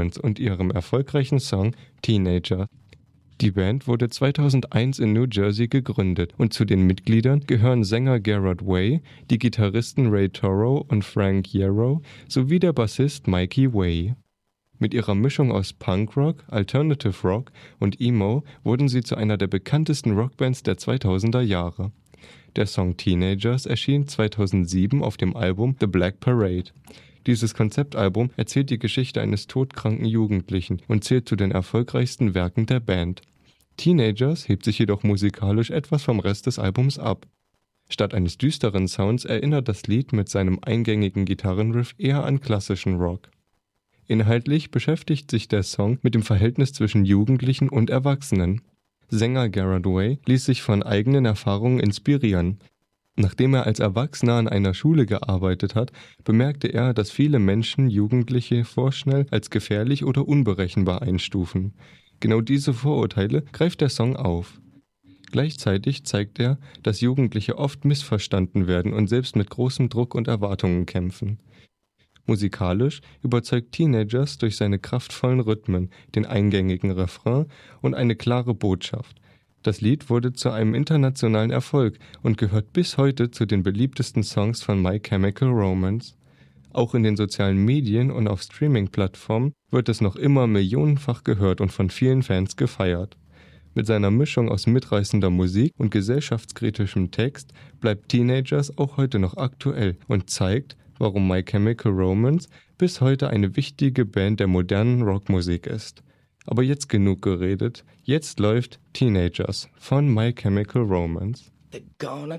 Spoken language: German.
Romance und ihrem erfolgreichen Song Teenager. Die Band wurde 2001 in New Jersey gegründet und zu den Mitgliedern gehören Sänger Gerard Way, die Gitarristen Ray Toro und Frank Yarrow sowie der Bassist Mikey Way. Mit ihrer Mischung aus Punkrock, Alternative Rock und Emo wurden sie zu einer der bekanntesten Rockbands der 2000er Jahre. Der Song Teenagers erschien 2007 auf dem Album The Black Parade. Dieses Konzeptalbum erzählt die Geschichte eines todkranken Jugendlichen und zählt zu den erfolgreichsten Werken der Band. Teenagers hebt sich jedoch musikalisch etwas vom Rest des Albums ab. Statt eines düsteren Sounds erinnert das Lied mit seinem eingängigen Gitarrenriff eher an klassischen Rock. Inhaltlich beschäftigt sich der Song mit dem Verhältnis zwischen Jugendlichen und Erwachsenen. Sänger Gerard Way ließ sich von eigenen Erfahrungen inspirieren. Nachdem er als Erwachsener an einer Schule gearbeitet hat, bemerkte er, dass viele Menschen Jugendliche vorschnell als gefährlich oder unberechenbar einstufen. Genau diese Vorurteile greift der Song auf. Gleichzeitig zeigt er, dass Jugendliche oft missverstanden werden und selbst mit großem Druck und Erwartungen kämpfen. Musikalisch überzeugt Teenagers durch seine kraftvollen Rhythmen, den eingängigen Refrain und eine klare Botschaft. Das Lied wurde zu einem internationalen Erfolg und gehört bis heute zu den beliebtesten Songs von My Chemical Romance. Auch in den sozialen Medien und auf Streaming-Plattformen wird es noch immer millionenfach gehört und von vielen Fans gefeiert. Mit seiner Mischung aus mitreißender Musik und gesellschaftskritischem Text bleibt Teenagers auch heute noch aktuell und zeigt, warum My Chemical Romance bis heute eine wichtige Band der modernen Rockmusik ist. Aber jetzt genug geredet, jetzt läuft Teenagers von My Chemical Romance. They're gonna